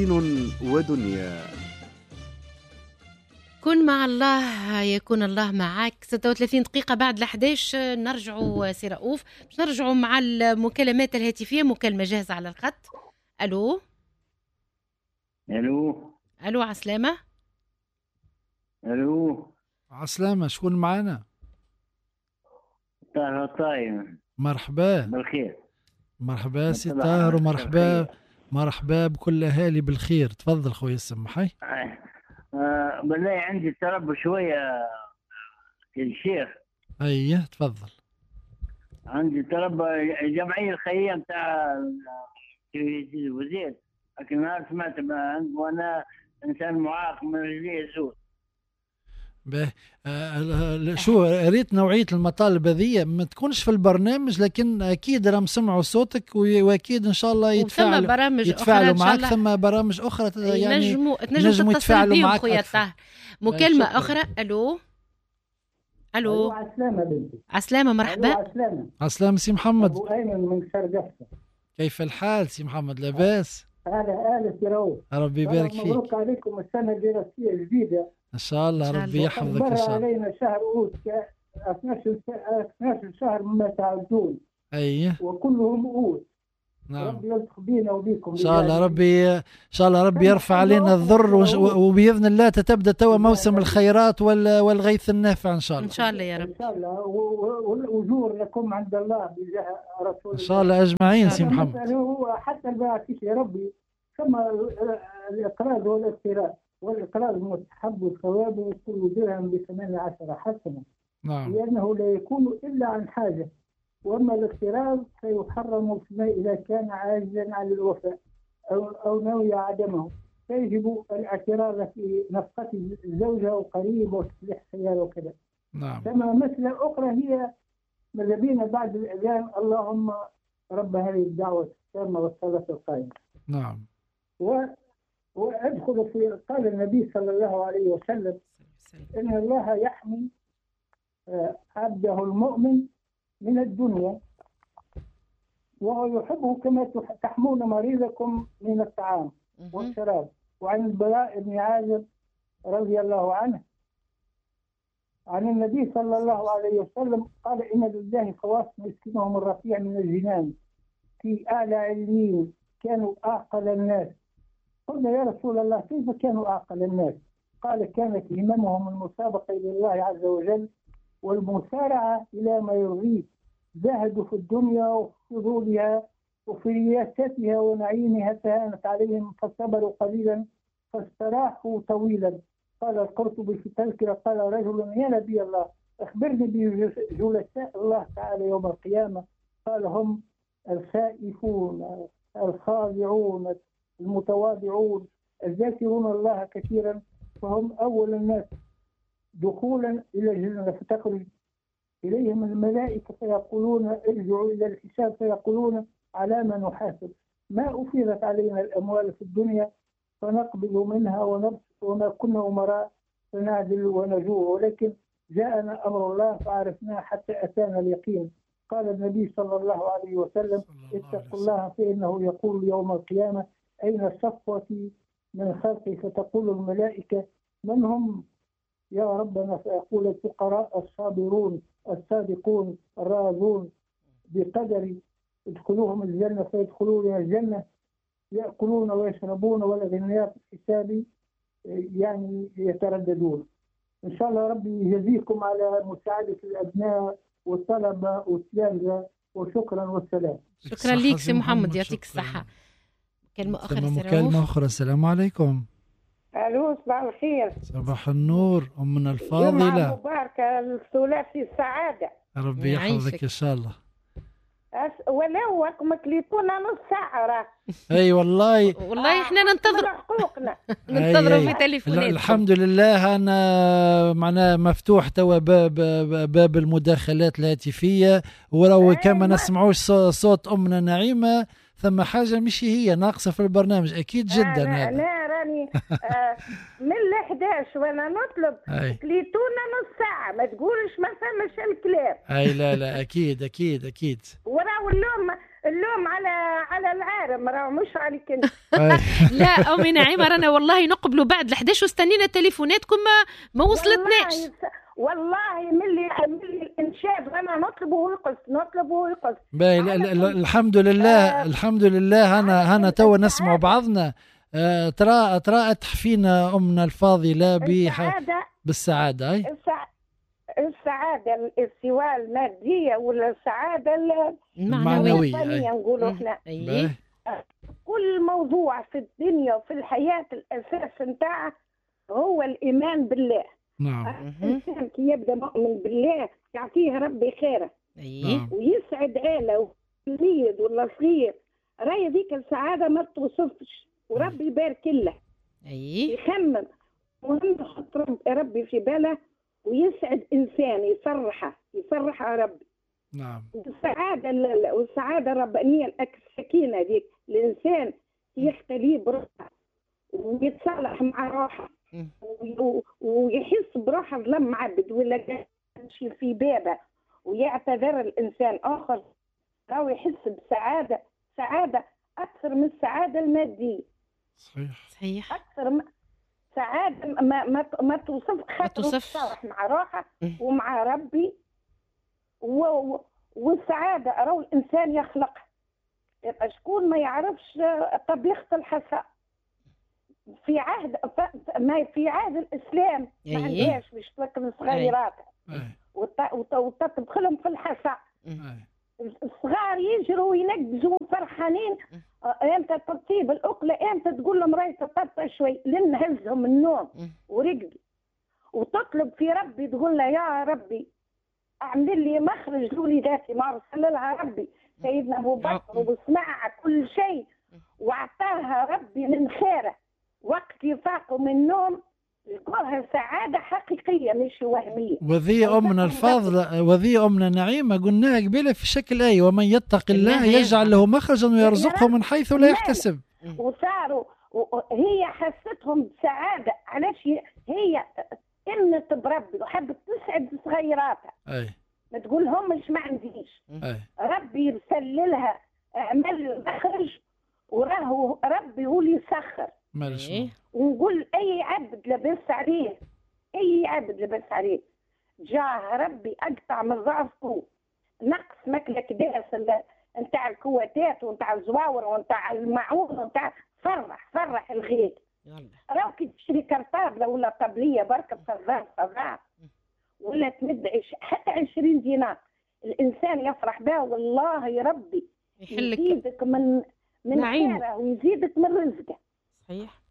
دين ودنيا. كن مع الله يكون الله معك. 36 دقيقة بعد 11 نرجعوا سي رؤوف، باش نرجعوا مع المكالمات الهاتفية. مكالمة جاهزة على الخط. ألو الو ألو، عسلامة. الو عسلامة، شكون معنا؟ طاهر طايم. مرحبا بالخير. مرحبا سي طاهر، ومرحبا مرحبا بكل اهالي بالخير. تفضل خويا سمحي. بالله عندي تربى شويه في الشيخ. ايه تفضل. عندي تربى جمعيه الخيريه نتاع الوزير، لكن انا سمعت وانا انسان معاق من رجلي الزور. شو ريت نوعية المطالب هذه ما تكونش في البرنامج، لكن أكيد راهم سمعوا صوتك وأكيد إن شاء الله يتفاعلوا معك. ثم برامج أخرى يعني نجموا يتفاعلوا معك أكثر. مكالمة أخرى. ألو ألو. عسلامة بنتي. عسلامة، مرحبا. عسلامة سي محمد. أبو أيمن من شرقفة. كيف الحال سي محمد؟ لاباس؟ أهلا سي رؤوف. ربي يبارك فيك. مبروك عليكم السنة الدراسية الجديدة إن شاء الله. ربي يحفظك إن شاء الله. علينا شهر أوت 12 شهر مما تعودون. أيه وكلهم أوت. نعم. ربي يلطف بينا وبيكم. إن شاء الله ربي يرفع علينا الضر، وبإذن الله تبدأ توا موسم الخيرات والغيث النافع إن شاء الله. إن شاء الله يا رب. إن شاء الله. والأجور لكم عند الله بجاه رسول إن شاء الله أجمعين سي محمد. هو حتى البعثيش يا ربي ثم الإقراض والاقتراض، والإقراض مستحب والثواب وكل درهم ب18 حسنة. نعم. لأنه لا يكون إلا عن حاجة، وأما الاقتراض فيحرم فيما إذا كان عاجزا عن الوفاء أو ناوي عدمه، فيجب الاعتراض في نفقة الزوجة وقريب وتصليح سيارة وكذا. نعم. كما مسألة أخرى هي ماذا بينا بعد الأذان اللهم رب هذه الدعوة التامة والصلاة القائمة. نعم. وأدخل في قال النبي صلى الله عليه وسلم إن الله يحمي عبده المؤمن من الدنيا وهو يحبه كما تحمون مريضكم من الطعام والشراب. وعن البراء بن عازب رضي الله عنه عن النبي صلى الله عليه وسلم قال إن لله خواص مسكنهم الرفيع من الجنان في أعلى عليين كانوا أعقل الناس. قلنا يا رسول الله كيف كانوا أعقل الناس؟ قال كانت هممهم المسابقة إلى الله عز وجل والمسارعة إلى ما يرضيه، زاهدوا في الدنيا وفضولها وفي رياستها ونعيمها فهانت عليهم فصبروا قليلا فاستراحوا طويلا. قال القرطبي في التذكرة قال رجل يا نبي الله أخبرني بجلساء الله تعالى يوم القيامة. قال هم الخائفون الخاضعون المتواضعون الذاكرون الله كثيرا، فهم أول الناس دخولا إلى الجنة، فتخرج إليهم الملائكة فيقولون ارجعوا إلى الحساب فيقولون على ما نحاسب. ما أفيضت علينا الأموال في الدنيا فنقبل منها ونبسط وما كنا أمراء فنعدل ونجور، ولكن جاءنا أمر الله فعرفناه حتى أتانا اليقين. قال النبي صلى الله عليه وسلم اتقوا الله فإنه يقول يوم القيامة أين الصفوة من خلقي؟ فتقول الملائكة من هم يا ربنا؟ فيقول الفقراء الصابرون الصادقون الراضون بقدر ادخلوهم الجنة فيدخلون الجنة يأكلون ويشربون والأغنياء في الحساب يعني يترددون. إن شاء الله ربي يجزيكم على مساعدة الأبناء والطلبة والتلامذة، وشكرا والسلام. شكرا ليك سي محمد، يعطيك الصحة. مكالمة أخرى. السلام عليكم. ألو صباح الخير. صباح النور أمنا الفاضلة. جمعة مباركة الثلاثي السعادة. ربي يحفظك إن شاء الله. ولو مكليتونا نص ساعة راه. أي والله إحنا ننتظر حقوقنا. ننتظروا في تليفونات. الحمد لله أنا معناه مفتوح توا باب المداخلات الهاتفية، ولو كما نسمعوش صوت أمنا نعيمة ثم حاجة مش هي ناقصة في البرنامج أكيد جدا. هذا أنا راني من 11 وانا نطلب كليتونا نص ساعه، ما تقولش ما فهمش الكلام. اي لا اكيد اكيد اكيد. وراو اللوم على العالم، راهو مش عليك انت. لا امي نعيمه، رانا والله نقبلوا بعد 11 واستنينا تليفوناتكم ما وصلتناش. والله ملي الانشاد وانا نطلبه ويقص. الحمد لله الحمد لله. هنا توا نسمع بعضنا. ترى تحفينا امنا الفاضله بالسعاده. السعاده السواء الماديه ولا السعاده المعنويه نقولوا احنا. كل موضوع في الدنيا وفي الحياه الاساس نتاعه هو الايمان بالله. نعم. الإنسان كي يبدأ مؤمن بالله يعطيه ربي خيره. ويسعد عيله وليد ولا صغير، راي ذيك السعادة ما توصفش، وربي يبارك له. يخمم مهم يحط ربي في باله ويسعد إنسان، يفرحه ربي. نعم. والسعادة الربانية السكينة ذيك الإنسان يختلي بروحه ويتصالح مع روحه ويحس بروحه ظلم عبد ولا يمشي في بابه ويعتذر الإنسان آخر، راهو يحس بسعادة، سعادة أكثر من السعادة المادية. صحيح. أكثر سعادة ما توصف، خاطر تصالح مع روحه ومع ربي. والسعادة راهو الإنسان يخلقها. يبقى شكون ما يعرفش طبيخة الحساء في عهد الإسلام ما عندهاش باش تاكل صغيرات وتدخلهم في الحساء. الصغار يجروا وينقزوا فرحانين. امتى تطيب الاكله، امتى تقول لهم راهي تطبطب شوي، لين هزهم النوم ورقدوا. وتطلب في ربي تقول له يا ربي اعمل لي مخرج لوليداتي، ما ارسل لها ربي سيدنا ابو بكر وبسمعها كل شيء واعطاها ربي من خيره. وقت يفاقوا من النوم لقوها سعادة حقيقية مش وهمية. وذي أمنا الفاضلة وذي أمنا نعيمة قلناها قبيلة في شكل أي ومن يتق الله يجعل له مخرجا ويرزقه من حيث لا يحتسب. وصاروا هي حستهم بسعادة، علاش هي إمنت بربي وحبت تسعد صغيراتها. ما تقولهمش ما عنديش. ربي يرسل لها اعمل مخرج وراه ربي هو اللي يسخر. ونقول أي عبد لبس عليه جاه ربي أقطع من ضعفه، نقص مكلة كداس نتاع الكواتات ونتاع الزواور ونتاع المعون ونتاع فرح الغير. راو كي تشري كرطابلة ولا طبلية بركة صداع ولا تمد حتى 20 دينار الإنسان يفرح بها، والله يا ربي يزيدك من خيره ويزيدك من رزقه. صحيح.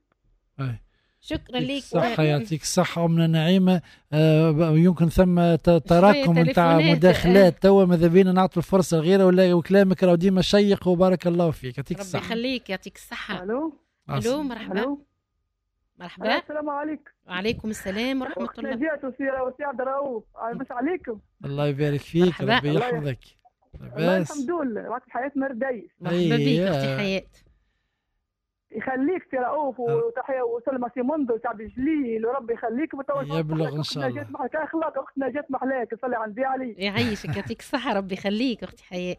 شكرا لك. صحة يعطيك الصحة أمنا نعيمة. يمكن ثم تراكم نتاع مداخلات توا، ماذا بينا نعطي الفرصة غيره وكلامك راهو ديما شيق وبارك الله فيك. يعطيك الصحة. ربي يخليك يعطيك الصحة. الو مرحبا. السلام عليكم. وعليكم السلام ورحمة الله. نجات وسعد رؤوف مش عليكم. الله يبارك فيك. ربي يحفظك. الحمد لله وقت الحياة مرديس. مرحبا بك أختي حياة. يخليك في رؤوف وتحية وسلمى سيموندو وسعد الجليل وربي يخليك يبلغ ان شاء الله. نجات محلاك اخلاق اختنا نجات محلاك صلي على النبي عليه. يعيشك يعطيك الصحة ربي يخليك اختي حياة.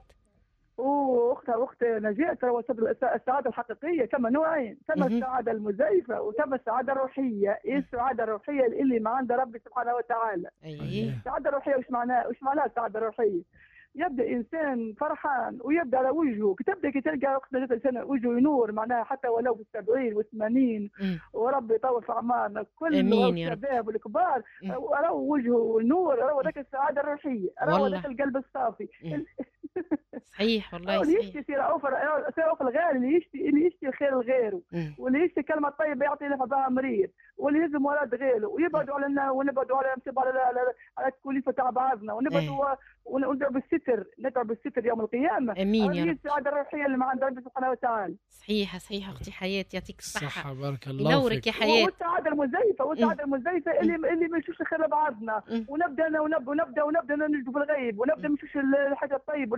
واخت نجاة ترى السعادة الحقيقية كما نوعين، كما السعادة المزيفة وكما السعادة الروحية. ايه السعادة الروحية اللي ما عند ربي سبحانه وتعالى. السعادة الروحية وش معناها السعادة الروحية؟ يبدا انسان فرحان ويبدا على وجهه كي تلقى وقت الانسان وجهه ينور، معناها حتى ولو في 70 و80 وربي يطول في اعمارنا كل الشباب والكبار راهو وجهه نور، راهو ذاك السعاده الروحيه، راهو ذاك القلب الصافي. صحيح والله اللي يشتي سير الغالي اللي يشتي الخير لغيره، واللي يشتي كلمه طيبه يعطي لها بها مريض، واللي يلزم ولاد غيره ويبعدوا علينا ونبعدوا على التكليف تاع بعضنا وندعو بالستر يوم القيامه. امين يا رب. السعاده الروحيه اللي ما عند ربي سبحانه وتعالى. صحيح اختي حياه يعطيك الصحه. بارك الله ينورك يا حياه. والسعاده المزيفه اللي ما نشوفش خير بعضنا ونبدا نجدوا في الغيب ونبدا نشوف الحاجه الطيبه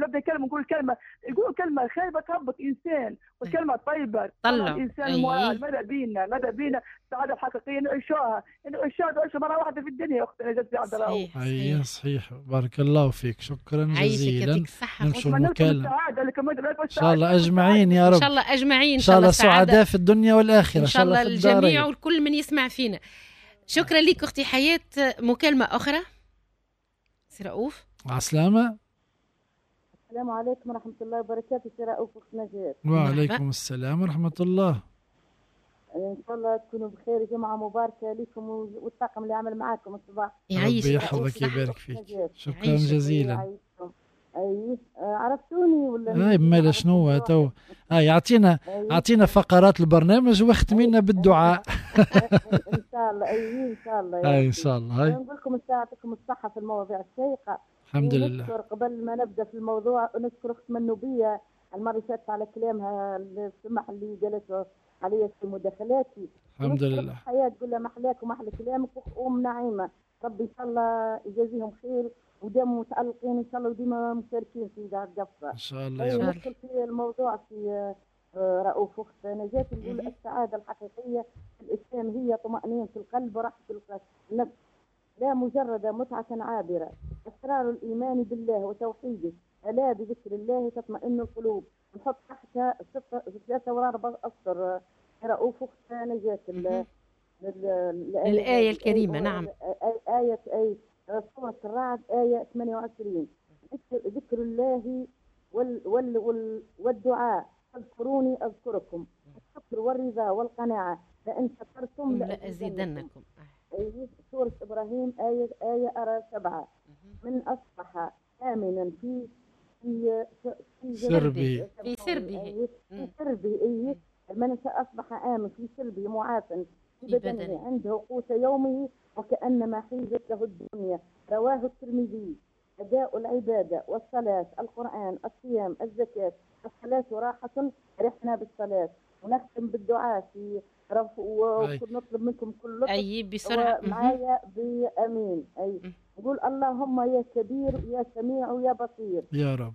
نبدا نتكلم ونقول كلمه، يقولوا كلمه خايبه تهبط انسان، والكلمه طيبه طلع الانسان المؤمن. ماذا بينا السعاده الحقيقيه نعيشوها مره واحده في الدنيا يا اختي نجاة عبد الرؤوف. اي صحيح، بارك الله فيك، شكرا جزيلا. نمشوا المكالمه ان شاء الله اجمعين يا رب، ان شاء الله اجمعين، ان شاء الله سعداء في الدنيا والاخره، ان شاء الله الجميع والكل من يسمع فينا. شكرا لك اختي حياة. مكالمه اخرى سي رؤوف. عسلامة. السلام عليكم ورحمة الله وبركاته. سي رؤوف أخت نجاة. وعليكم السلام ورحمة الله. إن شاء الله تكونوا بخير، جمعة مباركة لكم والطاقم اللي عمل معاكم الصباح. ربي يحفظك ويبارك فيك. شكرا جزيلا. عرفتوني ولا؟ مالا شنو تو؟ اعطينا فقرات البرنامج واختمينا بالدعاء. ان شاء الله. ان شاء الله. ان شاء الله. نقول لكم يعطيكم الصحة في المواضيع الشيقة. الحمد لله. نشكر قبل ما نبدا في الموضوع، نشكر اخت منوبيه المره اللي فاتت على كلامها السمح اللي قالته عليا في مداخلاتي. الحمد لله. حياة تقول لها محلاك ومحلى كلامك وام نعيمه، ربي ان شاء الله يجازيهم خير وديما متالقين ان شاء الله وديما مشاركين في اذاعه قفه ان شاء الله. ندخل في الموضوع في رؤوف اخت نجاة. نقول السعاده الحقيقيه في الاسلام هي طمانينه القلب وراحه النفس، لا مجرد متعة عابرة. أسرار الإيمان بالله وتوحيده، ألا بذكر الله تطمئن القلوب. نحط تحتها 3 و4 أسطر رؤوف أخت نجاة الآية الكريمة. نعم. آية سورة الرعد آية 28. ذكر الله والدعاء، اذكروني أذكركم، الشكر والرضا والقناعة، لئن شكرتم لأزيدنكم. سورة إبراهيم آية 7. من أصبح آمنا في سربه من أصبح آمن في سربه معافى في بدنه عنده قوت يومه وكأنما حيزت له الدنيا. رواه الترمذي. أداء العبادة والصلاة، القرآن، الصيام، الزكاة. الصلاة راحة، رحنا بالصلاة. ونختم بالدعاء في ونطلب منكم كل لطف بسرعة معايا بأمين. نقول اللهم يا كبير يا سميع يا بصير يا رب،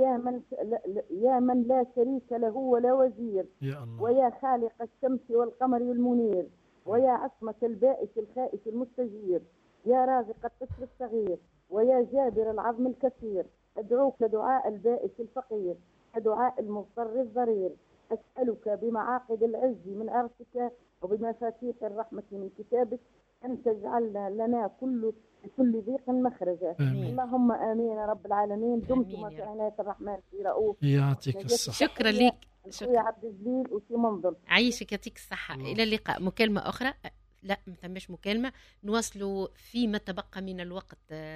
يا من لا شريك له ولا وزير، يا الله، ويا خالق الشمس والقمر والمنير، ويا عصمة البائس الخائف المستجير، يا رازق الطفل الصغير، ويا جابر العظم الكثير. أدعوك دعاء البائس الفقير كدعاء المضطر الضرير. أسألك بمعاقد العز من عرشك وبمفاتيح الرحمة من كتابك أن تجعلنا لنا بكل ضيق مخرجا. اللهم آمين يا رب العالمين. دمتم في عناية الرحمن في رؤوف. يعطيك الصحة. شكرا لك. شكرا عبد الجليل وفي منظر. عيشك يعطيك الصحة. إلى اللقاء. مكالمة أخرى؟ لا ما ثماش مكالمة. نواصلوا فيما تبقى من الوقت.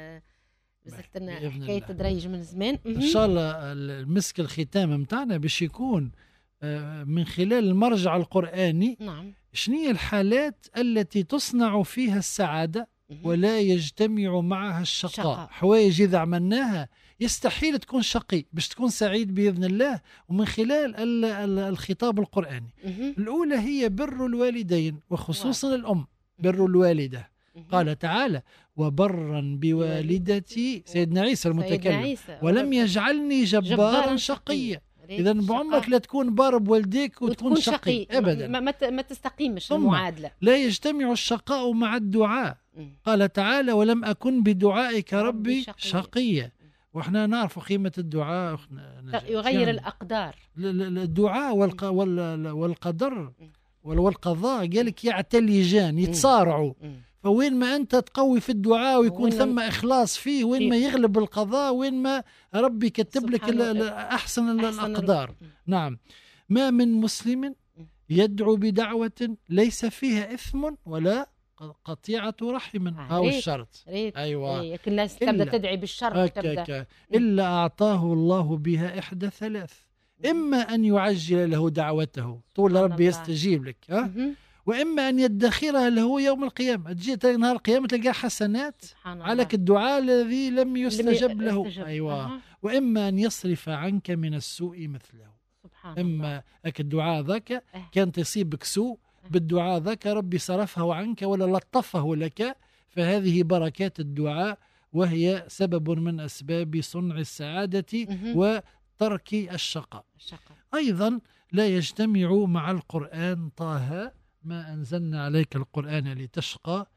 زلت لنا حكاية تدريج من زمان. إن شاء الله المسك الختام متاعنا باش يكون من خلال المرجع القرآني. نعم. شنية الحالات التي تصنع فيها السعادة ولا يجتمع معها الشقاء؟ حوايج إذا عملناها يستحيل تكون شقي، باش تكون سعيد بإذن الله. ومن خلال الخطاب القرآني الأولى هي بر الوالدين وخصوصا الأم، بر الوالدة. قال تعالى وبرا بوالدتي، سيدنا عيسى المتكلم، ولم يجعلني جبارا شقيا. إذا بعمرك لا تكون بار بوالديك وتكون شقي أبدا، ما تستقيمش المعادلة. لا يجتمع الشقاء مع الدعاء. قال تعالى ولم أكن بدعائك ربي شقيا. وإحنا نعرف قيمة الدعاء، يغير الأقدار. الدعاء والقدر والقضاء قالك يعتلجان، يتصارعوا. فوين ما أنت تقوي في الدعاء ويكون ثم إخلاص فيه، وين ما يغلب القضاء، وين ما ربي كتب لك أحسن الأقدار. نعم. ما من مسلم يدعو بدعوة ليس فيها إثم ولا قطيعة رحم، هاو الشرط. أيوة. الناس تبدأ تدعي بالشر إلا أعطاه الله بها إحدى 3: إما أن يعجل له دعوته طول ربي يستجيب لك، وإما أن يدخرها له يوم القيامة. تجي نهار القيامة تلقى حسنات على الدعاء الذي لم يستجب له. أيوة. وإما أن يصرف عنك من السوء مثله. إما الدعاء ذاك كان تصيبك سوء، بالدعاء ذاك ربي صرفه عنك ولا لطفه لك. فهذه بركات الدعاء وهي سبب من أسباب صنع السعادة وترك الشقاء. أيضا لا يجتمع مع القرآن طه ما أنزلنا عليك القرآن لتشقى،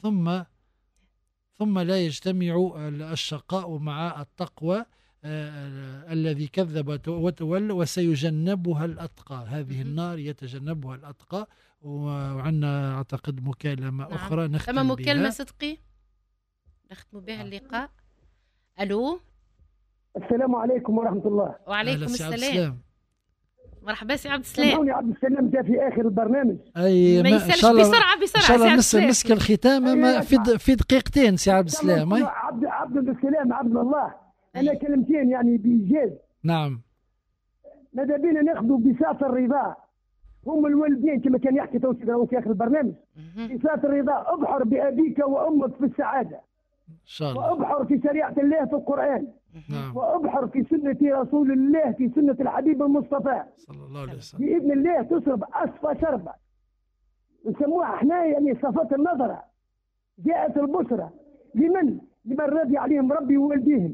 ثم لا يجتمع الشقاء مع التقوى الذي كذب وتولى وسيجنبها الأتقى. هذه النار يتجنبها الأتقى. وعندنا أعتقد مكالمة أخرى نختم بها. مكالمة صدقي نختم بها اللقاء. ألو، السلام عليكم ورحمة الله. وعليكم السلام. مرحبا سي عبد السلام. سمعوني عبد السلام جاء في آخر البرنامج. ما يسالش بسرعة إن شاء الله نسك الختام في دقيقتين سي عبد السلام. عبد السلام عبد الله، أنا كلمتين يعني بإيجاز. نعم. ماذا بينا ناخذوا بساط الرضا، هم الوالدين كما كان يحكي توصية في آخر البرنامج. بساط الرضا، أبحر بأبيك وأمك في السعادة إن شاء الله، وأبحر في شريعة الله في القرآن. نعم. وأبحر في سنة رسول الله، في سنة الحبيب المصطفى صلى الله عليه وسلم. بإذن الله تصرف أصفى شربة، نسموها احنا يعني صفات النظرة. جاءت البشرى لمن رضي عليهم ربي ووالديهم.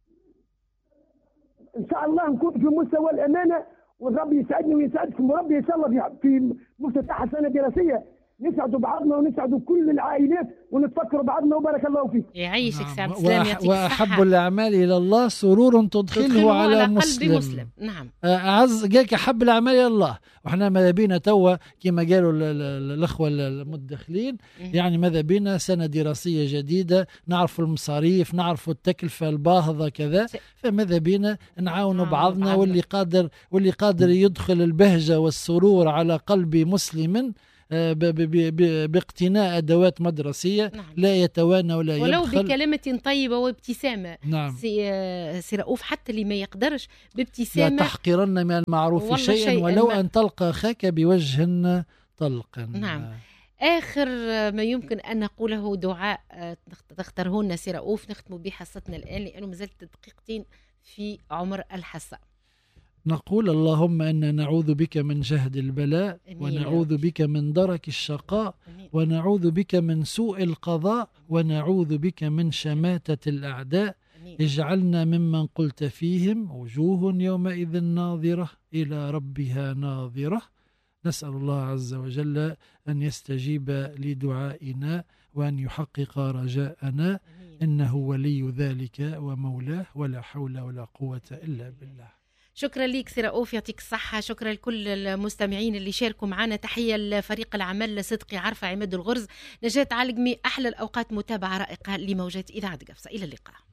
إن شاء الله نكون في مستوى الأمانة، وربي يسعدني ويسعدكم، وربي إن شاء الله في مفتتح السنة الدراسية نسعدوا بعضنا ونسعدوا كل العائلات ونتفكروا بعضنا، وبارك الله فيك. يعيشك سي عبد السلام، يعطيك الصحة. وأحب الأعمال إلى الله سرور تدخله على مسلم. نعم. أعز قالك أحب الأعمال إلى الله، وإحنا ماذا بينا توا كما قالوا الأخوة المدخلين، يعني ماذا بينا سنة دراسية جديدة، نعرف المصاريف، نعرف التكلفة الباهظة كذا، فماذا بينا نعاونوا بعضنا، واللي قادر يدخل البهجة والسرور على قلب مسلم باقتناء أدوات مدرسية. نعم. لا يتوانى ولا يبخل، ولو بكلمة طيبة وابتسامة. نعم. سي رؤوف، حتى اللي ما يقدرش بابتسامة. لا تحقرن من المعروف شيئا ولو أن تلقى أخاك بوجه طلق. نعم. آخر ما يمكن أن نقوله دعاء تختاره لنا سي رؤوف نختم به حصتنا الآن، لأنه مازالت دقيقتين في عمر الحصة. نقول اللهم إنا نعوذ بك من جهد البلاء، ونعوذ بك من درك الشقاء، ونعوذ بك من سوء القضاء، ونعوذ بك من شماتة الأعداء. اجعلنا ممن قلت فيهم وجوه يومئذ ناظرة إلى ربها ناظرة. نسأل الله عز وجل أن يستجيب لدعائنا وأن يحقق رجاءنا، إنه ولي ذلك ومولاه، ولا حول ولا قوة إلا بالله. شكرا ليك سي رؤوف، يعطيك الصحة. شكرا لكل المستمعين اللي شاركوا معنا. تحية لفريق العمل صدقي عرفة عماد الغرز نجاة علقمي. أحلى الأوقات متابعة رائقة لموجات إذاعة قفصة. إلى اللقاء.